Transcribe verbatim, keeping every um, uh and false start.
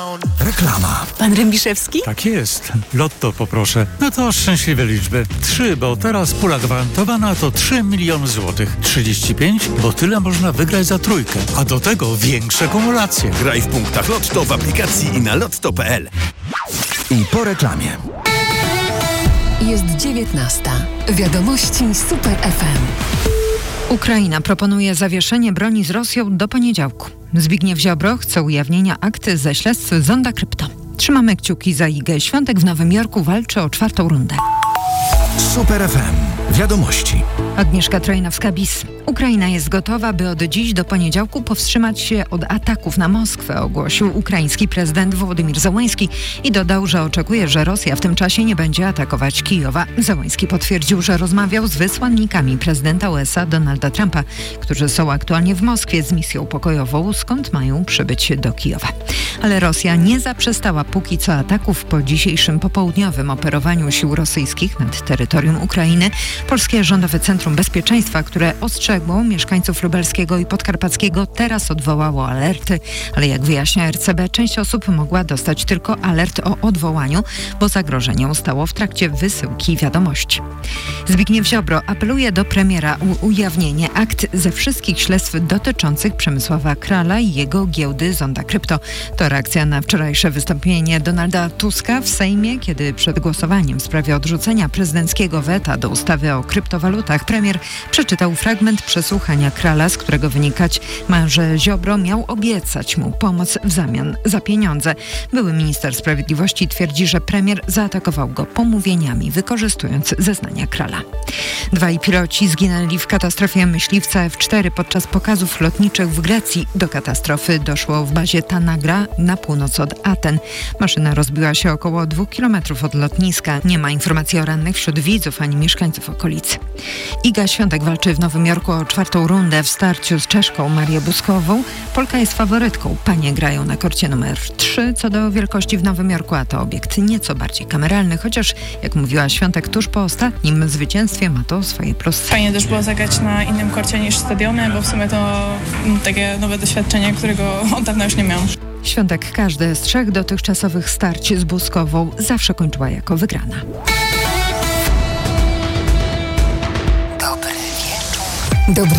Reklama. Pan Rębiszewski? Tak jest. Lotto poproszę. No to szczęśliwe liczby. Trzy, bo teraz pula gwarantowana to trzy miliony złotych. trzydzieści pięć, bo tyle można wygrać za trójkę. A do tego większe kumulacje. Graj w punktach Lotto w aplikacji i na lotto kropka p l. I po reklamie. Jest dziewiętnasta. Wiadomości Super F M. Ukraina proponuje zawieszenie broni z Rosją do poniedziałku. Zbigniew Ziobro chce ujawnienia akt ze śledztw Zonda Krypto. Trzymamy kciuki za Igę Świątek. W Nowym Jorku walczy o czwartą rundę. Super F M. Wiadomości. Agnieszka Trojnowska-Bis. Ukraina jest gotowa, by od dziś do poniedziałku powstrzymać się od ataków na Moskwę, ogłosił ukraiński prezydent Wołodymyr Zełenski i dodał, że oczekuje, że Rosja w tym czasie nie będzie atakować Kijowa. Zełenski potwierdził, że rozmawiał z wysłannikami prezydenta U S A Donalda Trumpa, którzy są aktualnie w Moskwie z misją pokojową, skąd mają przybyć do Kijowa. Ale Rosja nie zaprzestała póki co ataków po dzisiejszym popołudniowym operowaniu sił rosyjskich nad terytorium Ukrainy. Polskie Rządowe Centrum Bezpieczeństwa, które ostrzegło mieszkańców lubelskiego i podkarpackiego, teraz odwołało alerty, ale jak wyjaśnia R C B, część osób mogła dostać tylko alert o odwołaniu, bo zagrożenie ustało w trakcie wysyłki wiadomości. Zbigniew Ziobro apeluje do premiera o ujawnienie akt ze wszystkich śledztw dotyczących Przemysława Krala i jego giełdy Zonda Krypto. To reakcja na wczorajsze wystąpienie Donalda Tuska w Sejmie, kiedy przed głosowaniem w sprawie odrzucenia prezydenckiego weta do ustawy o kryptowalutach premier przeczytał fragment przesłuchania Krala, z którego wynikać ma, że Ziobro miał obiecać mu pomoc w zamian za pieniądze. Były minister sprawiedliwości twierdzi, że premier zaatakował go pomówieniami, wykorzystując zeznania Krala. Dwaj piloci zginęli w katastrofie myśliwca F cztery podczas pokazów lotniczych w Grecji. Do katastrofy doszło w bazie Tanagra na północ od Aten. Maszyna rozbiła się około dwóch kilometrów od lotniska. Nie ma informacji o rannych wśród widzów ani mieszkańców okolicy. Iga Świątek walczy w Nowym Jorku o czwartą rundę w starciu z Czeszką Marią Buskową. Polka jest faworytką. Panie grają na korcie numer trzy. Co do wielkości w Nowym Jorku, a to obiekt nieco bardziej kameralny, chociaż jak mówiła Świątek tuż po ostatnim zwycięstwie, ma to swoje plusy. Fajnie też było zagrać na innym korcie niż stadiony, bo w sumie to m, takie nowe doświadczenie, którego od dawna już nie miałam. Świątek każde z trzech dotychczasowych starć z Buskową zawsze kończyła jako wygrana. Dobry wieczór. Dobry